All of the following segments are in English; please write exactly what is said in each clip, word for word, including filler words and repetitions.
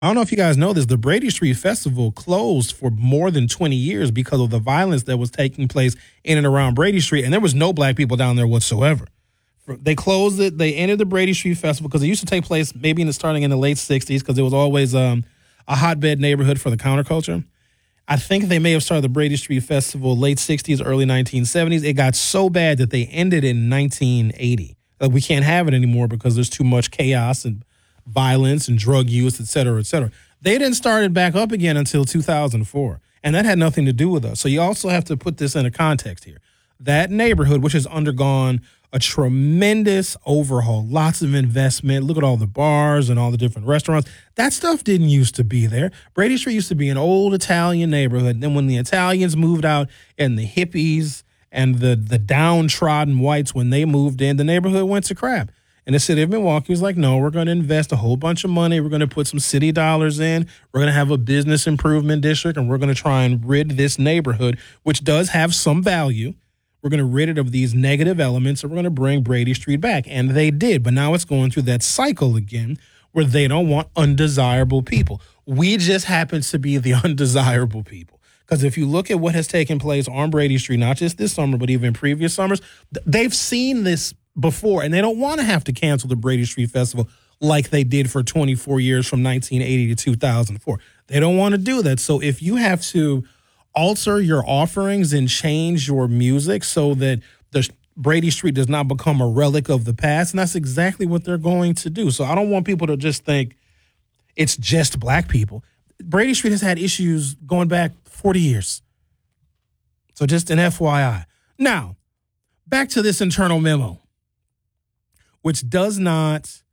I don't know if you guys know this. The Brady Street Festival closed for more than twenty years because of the violence that was taking place in and around Brady Street, and there was no black people down there whatsoever. They closed it. They ended the Brady Street Festival because it used to take place maybe in the starting in the late sixties because it was always um, a hotbed neighborhood for the counterculture. I think they may have started the Brady Street Festival late sixties, early nineteen seventies. It got so bad that they ended in nineteen eighty. Like, we can't have it anymore because there's too much chaos and violence and drug use, et cetera, et cetera. They didn't start it back up again until two thousand four, and that had nothing to do with us. So you also have to put this in a context here. That neighborhood, which has undergone a tremendous overhaul, lots of investment. Look at all the bars and all the different restaurants. That stuff didn't used to be there. Brady Street used to be an old Italian neighborhood. Then when the Italians moved out and the hippies and the, the downtrodden whites, when they moved in, the neighborhood went to crap. And the city of Milwaukee was like, no, we're going to invest a whole bunch of money. We're going to put some city dollars in. We're going to have a business improvement district, and we're going to try and rid this neighborhood, which does have some value. We're going to rid it of these negative elements, and we're going to bring Brady Street back. And they did. But now it's going through that cycle again where they don't want undesirable people. We just happen to be the undesirable people. Because if you look at what has taken place on Brady Street, not just this summer, but even previous summers, they've seen this before, and they don't want to have to cancel the Brady Street Festival like they did for twenty-four years from nineteen eighty to two thousand four. They don't want to do that. So if you have to alter your offerings and change your music so that the Brady Street does not become a relic of the past, and that's exactly what they're going to do. So I don't want people to just think it's just black people. Brady Street has had issues going back forty years. So just an F Y I. Now, back to this internal memo, which does not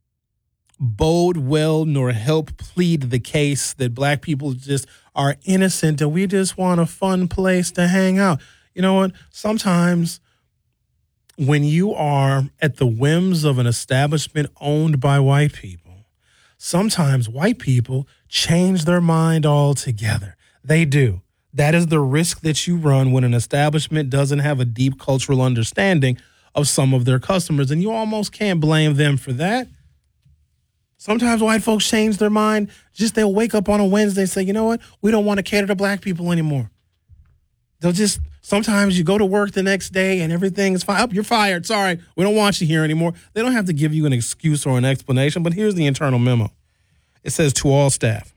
bode well nor help plead the case that black people just are innocent and we just want a fun place to hang out. You know what? Sometimes when you are at the whims of an establishment owned by white people, sometimes white people change their mind altogether. They do. That is the risk that you run when an establishment doesn't have a deep cultural understanding of some of their customers, and you almost can't blame them for that. Sometimes white folks change their mind. Just they'll wake up on a Wednesday and say, you know what? We don't want to cater to black people anymore. They'll just, sometimes you go to work the next day and everything is fine. Oh, you're fired. Sorry. We don't want you here anymore. They don't have to give you an excuse or an explanation, but here's the internal memo. It says, to all staff,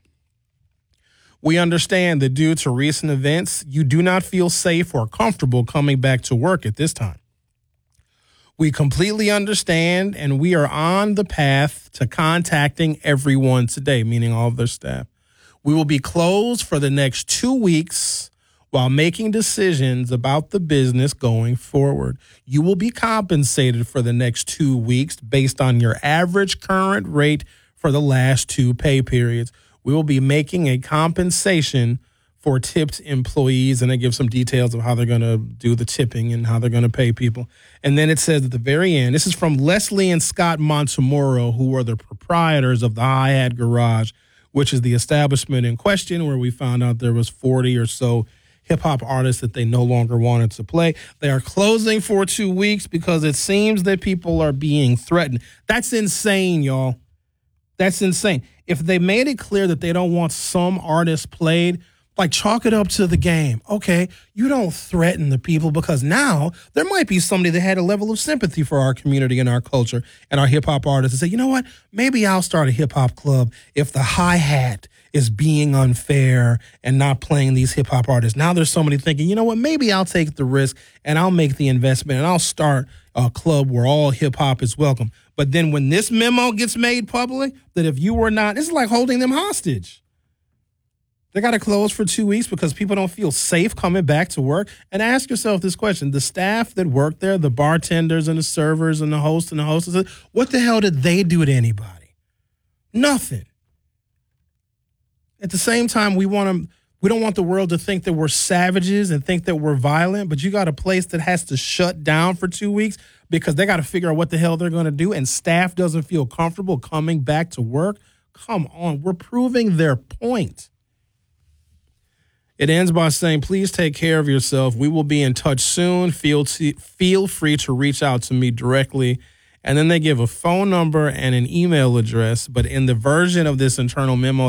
we understand that due to recent events, you do not feel safe or comfortable coming back to work at this time. We completely understand, and we are on the path to contacting everyone today, meaning all of their staff. We will be closed for the next two weeks while making decisions about the business going forward. You will be compensated for the next two weeks based on your average current rate for the last two pay periods. We will be making a compensation for tipped employees, and they give some details of how they're going to do the tipping and how they're going to pay people. And then it says at the very end, this is from Leslie and Scott Montemoro, who are the proprietors of the Hi-Hat Garage, which is the establishment in question where we found out there was forty or so hip-hop artists that they no longer wanted to play. They are closing for two weeks because it seems that people are being threatened. That's insane, y'all. That's insane. If they made it clear that they don't want some artists played, like, chalk it up to the game. Okay, you don't threaten the people because now there might be somebody that had a level of sympathy for our community and our culture and our hip-hop artists and say, you know what, maybe I'll start a hip-hop club if the hi-hat is being unfair and not playing these hip-hop artists. Now there's somebody thinking, you know what, maybe I'll take the risk and I'll make the investment and I'll start a club where all hip-hop is welcome. But then when this memo gets made public, that if you were not, this is like holding them hostage. They got to close for two weeks because people don't feel safe coming back to work. And ask yourself this question. The staff that work there, the bartenders and the servers and the hosts and the hostesses, what the hell did they do to anybody? Nothing. At the same time, we want to, we don't want the world to think that we're savages and think that we're violent, but you got a place that has to shut down for two weeks because they got to figure out what the hell they're going to do, and staff doesn't feel comfortable coming back to work. Come on, we're proving their point. It ends by saying, please take care of yourself. We will be in touch soon. Feel, t- feel free to reach out to me directly. And then they give a phone number and an email address. But in the version of this internal memo